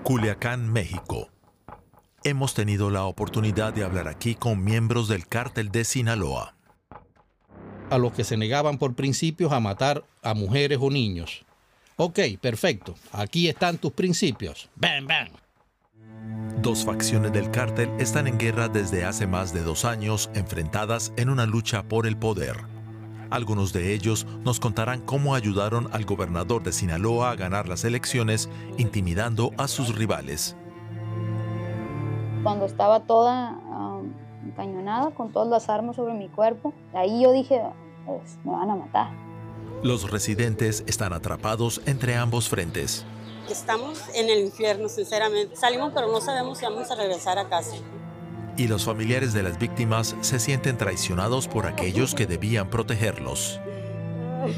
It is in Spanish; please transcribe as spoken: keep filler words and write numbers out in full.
Culiacán, México. Hemos tenido la oportunidad de hablar aquí con miembros del cártel de Sinaloa. A los que se negaban por principios a matar a mujeres o niños. Ok, perfecto. Aquí están tus principios. ¡Bam, bam! Dos facciones del cártel están en guerra desde hace más de dos años, enfrentadas en una lucha por el poder. Algunos de ellos nos contarán cómo ayudaron al gobernador de Sinaloa a ganar las elecciones, intimidando a sus rivales. Cuando estaba toda um, encañonada, con todas las armas sobre mi cuerpo, ahí yo dije, pues, me van a matar. Los residentes están atrapados entre ambos frentes. Estamos en el infierno, sinceramente. Salimos, pero no sabemos si vamos a regresar a casa. Y los familiares de las víctimas se sienten traicionados por aquellos que debían protegerlos.